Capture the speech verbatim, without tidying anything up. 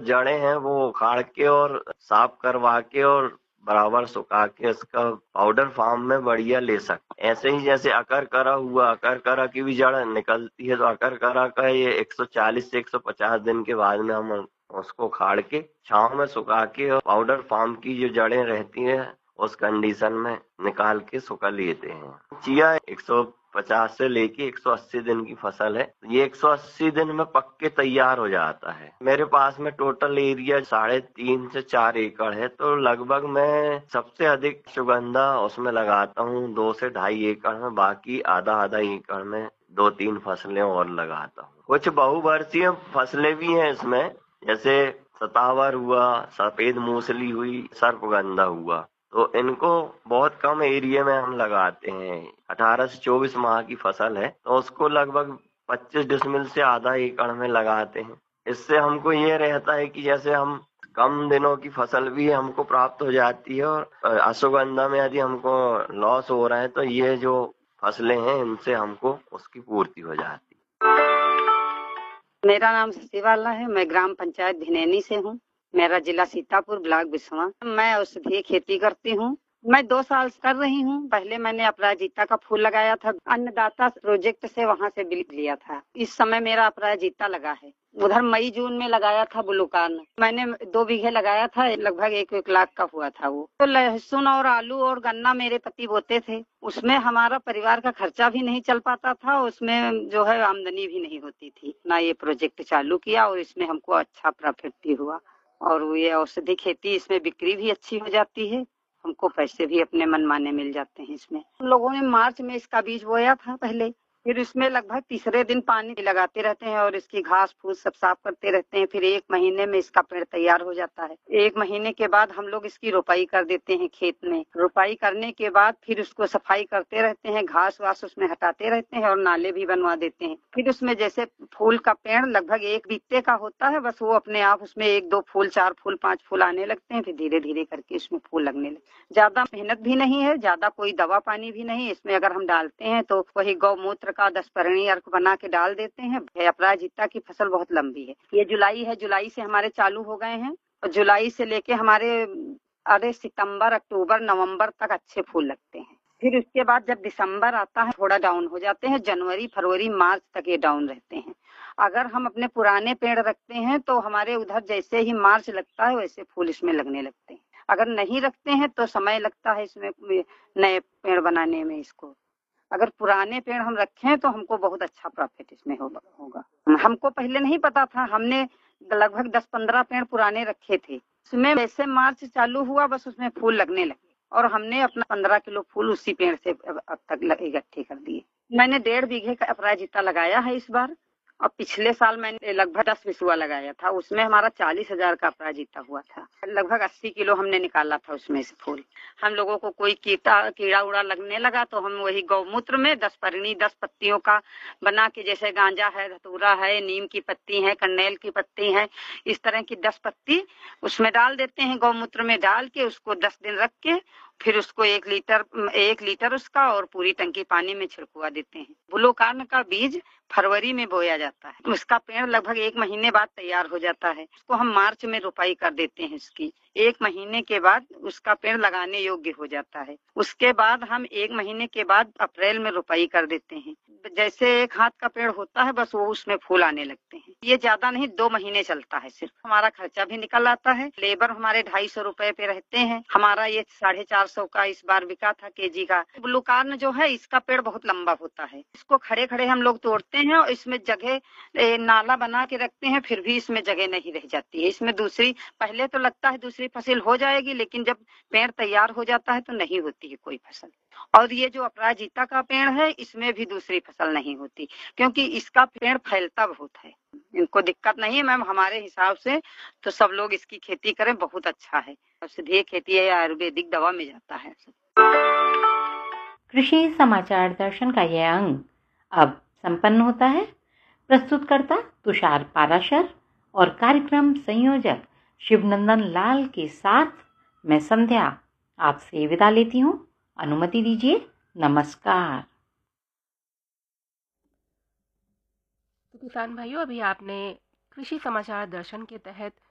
जड़ें हैं वो उखाड़ के और साफ करवा के और बराबर सुखा के इसका पाउडर फॉर्म में बढ़िया ले सकते। ऐसे ही जैसे अकरकरा हुआ, अकरकरा की भी जड़ निकलती है, तो अकरकरा का ये एक सौ चालीस से एक सौ पचास दिन के बाद में हम उसको उखाड़ के छांव में सुखा के और पाउडर फॉर्म की जो जड़ें रहती हैं उस कंडीशन में निकाल के सुखा लेते हैं। चिया एक सौ पचास से लेके एक सौ अस्सी दिन की फसल है। ये एक सौ अस्सी दिन में पक के तैयार हो जाता है। मेरे पास में टोटल एरिया साढ़े तीन से चार एकड़ है, तो लगभग मैं सबसे अधिक सुगंधा उसमें लगाता हूँ दो से ढाई एकड़ में, बाकी आधा आधा एकड़ में दो तीन फसलें और लगाता हूँ। कुछ बहुवर्षीय फसलें भी हैं इसमें, जैसे सतावर हुआ, सफेद मूसली हुई, सर्पगंधा हुआ, तो इनको बहुत कम एरिया में हम लगाते हैं। अठारह से चौबीस माह की फसल है, तो उसको लगभग पच्चीस डिसमिल से आधा एकड़ में लगाते हैं। इससे हमको ये रहता है कि जैसे हम कम दिनों की फसल भी हमको प्राप्त हो जाती है, और अश्वगंधा में यदि हमको लॉस हो रहा है तो ये जो फसलें हैं इनसे हमको उसकी पूर्ति हो जाती है। मेरा नाम शशिवाला है। मैं ग्राम पंचायत भिनैनी से हूँ। मेरा जिला सीतापुर, ब्लॉक बिस्वा। मैं औषधीय खेती करती हूँ। मैं दो साल से कर रही हूँ। पहले मैंने अपराजिता का फूल लगाया था, अन्नदाता प्रोजेक्ट से, वहाँ से बिल लिया था। इस समय मेरा अपराजिता लगा है। उधर मई जून में लगाया था ब्लूकार्न। मैंने दो बीघे लगाया था, लगभग एक एक लाख का हुआ था वो। तो लहसुन और आलू और गन्ना मेरे पति बोते थे। उसमें हमारा परिवार का खर्चा भी नहीं चल पाता था, उसमें जो है आमदनी भी नहीं होती थी ना। ये प्रोजेक्ट चालू किया और इसमें हमको अच्छा प्रॉफिट भी हुआ, और ये औषधि खेती, इसमें बिक्री भी अच्छी हो जाती है, हमको पैसे भी अपने मनमाने मिल जाते हैं इसमें। हम लोगों ने मार्च में इसका बीज बोया था पहले, फिर इसमें लगभग तीसरे दिन पानी लगाते रहते हैं और इसकी घास फूस सब साफ करते रहते हैं। फिर एक महीने में इसका पेड़ तैयार हो जाता है। एक महीने के बाद हम लोग इसकी रोपाई कर देते हैं खेत में। रोपाई करने के बाद फिर उसको सफाई करते रहते हैं, घास वास उसमें हटाते रहते हैं और नाले भी बनवा देते हैं। फिर उसमें जैसे फूल का पेड़ लगभग एक बीते का होता है, बस वो अपने आप उसमें एक दो फूल, चार फूल, पांच फूल आने लगते हैं। फिर धीरे धीरे करके इसमें फूल लगने लगते। ज्यादा मेहनत भी नहीं है, ज्यादा कोई दवा पानी भी नहीं। इसमें अगर हम डालते हैं तो वही गौमूत्र का दस परणी अर्क बना के डाल देते हैं। अपराजिता की फसल बहुत लंबी है। ये जुलाई है, जुलाई से हमारे चालू हो गए हैं, और जुलाई से लेके हमारे अरे सितंबर, अक्टूबर, नवंबर तक अच्छे फूल लगते हैं। फिर उसके बाद जब दिसंबर आता है थोड़ा डाउन हो जाते हैं। जनवरी, फरवरी, मार्च तक ये डाउन रहते हैं। अगर हम अपने पुराने पेड़ रखते हैं तो हमारे उधर जैसे ही मार्च लगता है वैसे फूल इसमें लगने लगते हैं। अगर नहीं रखते हैं तो समय लगता है इसमें नए पेड़ बनाने में। इसको अगर पुराने पेड़ हम रखें तो हमको बहुत अच्छा प्रॉफिट इसमें होगा। हमको पहले नहीं पता था, हमने लगभग दस पंद्रह पेड़ पुराने रखे थे। उसमें वैसे मार्च चालू हुआ, बस उसमें फूल लगने लगे, और हमने अपना पंद्रह किलो फूल उसी पेड़ से अब तक इकट्ठे कर दिए। मैंने डेढ़ बीघे का अपराजिता लगाया है इस बार, और पिछले साल मैंने लगभग दस बिसुआ लगाया था, उसमें हमारा चालीस हजार का अपराजिता हुआ था। लगभग अस्सी किलो हमने निकाला था उसमें से फूल। हम लोगों को कोई कीटा कीड़ा उड़ा लगने लगा तो हम वही गौमूत्र में दस परणी, दस पत्तियों का बना के, जैसे गांजा है, धतूरा है, नीम की पत्ती है, कन्नेल की पत्ती है, इस तरह की दस पत्ती उसमें डाल देते हैं। गौमूत्र में डाल के उसको दस दिन रख के फिर उसको एक लीटर एक लीटर उसका और पूरी टंकी पानी में छिड़कवा देते हैं। ब्लूकार्न का बीज फरवरी में बोया जाता है। उसका पेड़ लगभग एक महीने बाद तैयार हो जाता है। उसको हम मार्च में रोपाई कर देते हैं। उसकी एक महीने के बाद उसका पेड़ लगाने योग्य हो जाता है। उसके बाद हम एक महीने के बाद अप्रैल में रोपाई कर देते हैं। जैसे एक हाथ का पेड़ होता है, बस वो उसमें फूल आने लगते हैं। ये ज्यादा नहीं, दो महीने चलता है सिर्फ। हमारा खर्चा भी निकल आता है। लेबर हमारे ढाई सौ रुपए पे रहते हैं। हमारा ये साढ़े चार सौ का इस बार बिका था केजी का। ब्लूकार्न जो है इसका पेड़ बहुत लंबा होता है। इसको खड़े खड़े हम लोग तोड़ते हैं और इसमें जगह नाला बना के रखते हैं, फिर भी इसमें जगह नहीं रह जाती है। इसमें दूसरी, पहले तो लगता है दूसरी फसल हो जाएगी, लेकिन जब पेड़ तैयार हो जाता है तो नहीं होती है कोई फसल। और ये जो अपराजिता का पेड़ है इसमें भी दूसरी फसल नहीं होती, क्योंकि इसका पेड़ फैलता बहुत है। इनको दिक्कत नहीं है मैम, हमारे हिसाब से तो सब लोग इसकी खेती करें, बहुत अच्छा है। औषधीय खेती है, आयुर्वेदिक दवा में जाता है। कृषि समाचार दर्शन का यह अंक अब संपन्न होता है। प्रस्तुतकर्ता तुषार पाराशर और कार्यक्रम संयोजक शिवनंदन लाल के साथ मैं संध्या आपसे विदा लेती हूँ। अनुमति दीजिए। नमस्कार। तो किसान भाइयों, अभी आपने कृषि समाचार दर्शन के तहत